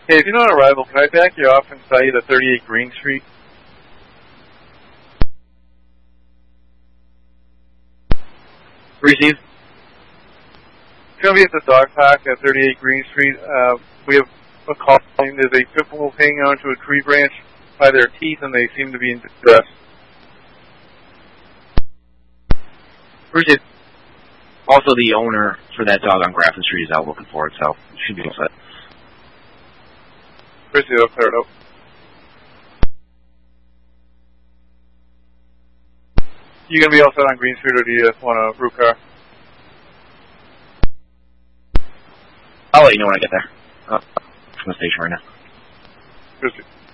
Hey, if you're not on arrival, can I back you off and tell you to 38 Green Street? Receive. It's going to be at the dog park at 38 Green Street. We have a call. There's a pit bull hanging onto a tree branch by their teeth, and they seem to be in distress. Receive. Also, the owner for that dog on Grafton Street is out looking for it, so it should be all set. Receive, I'll clear it up. You going to be all set on Green Street, or do you want a root car? I'll let you know when I get there. From the station right now. Receive.